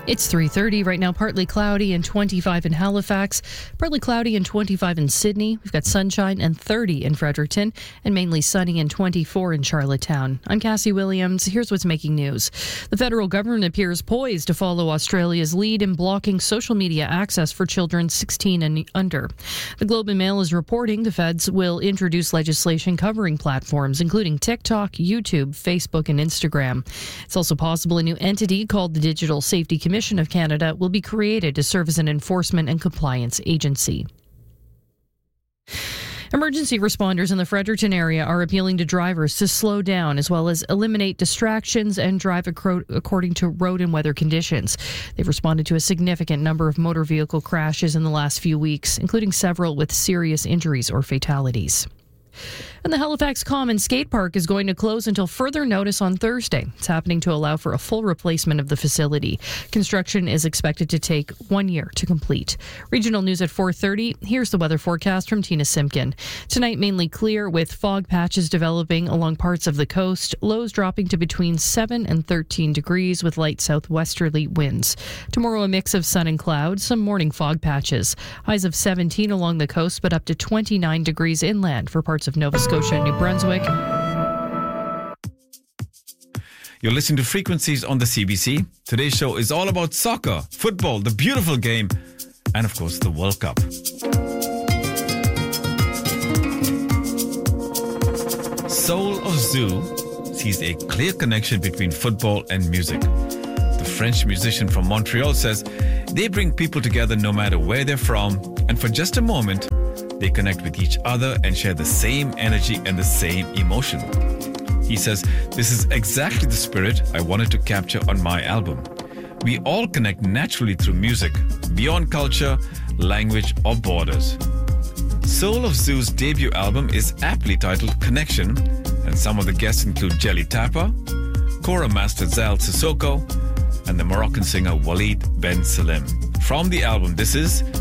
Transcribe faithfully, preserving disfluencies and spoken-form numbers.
It's three thirty right now, partly cloudy and twenty-five in Halifax, partly cloudy and twenty-five in Sydney. We've got sunshine and thirty in Fredericton, and mainly sunny and twenty-four in Charlottetown. I'm Cassie Williams. Here's what's making news. The federal government appears poised to follow Australia's lead in blocking social media access for children sixteen and under. The Globe and Mail is reporting the feds will introduce legislation covering platforms, including TikTok, YouTube, Facebook, and Instagram. It's also possible a new entity called the Digital Safety Commission of Canada will be created to serve as an enforcement and compliance agency. Emergency responders in the Fredericton area are appealing to drivers to slow down as well as eliminate distractions and drive acro- according to road and weather conditions. They've responded to a significant number of motor vehicle crashes in the last few weeks, including several with serious injuries or fatalities. And the Halifax Common Skate Park is going to close until further notice on Thursday. It's happening to allow for a full replacement of the facility. Construction is expected to take one year to complete. Regional news at four thirty. Here's the weather forecast from Tina Simpkin. Tonight, mainly clear with fog patches developing along parts of the coast. Lows dropping to between seven and thirteen degrees with light southwesterly winds. Tomorrow, a mix of sun and clouds, some morning fog patches. Highs of seventeen along the coast, but up to twenty-nine degrees inland for parts of Nova Scotia and New Brunswick. You're listening to Frequencies on the C B C. Today's show is all about soccer, football, the beautiful game, and of course the World Cup. Soul of Zoo sees a clear connection between football and music. The French musician from Montreal says they bring people together no matter where they're from, and for just a moment, they connect with each other and share the same energy and the same emotion. He says, this is exactly the spirit I wanted to capture on my album. We all connect naturally through music, beyond culture, language, or borders. Soul of Zoo's debut album is aptly titled Connection, and some of the guests include Jelly Tapa, Kora master Zal Sissoko, and the Moroccan singer Walid Ben Salim. From the album, this is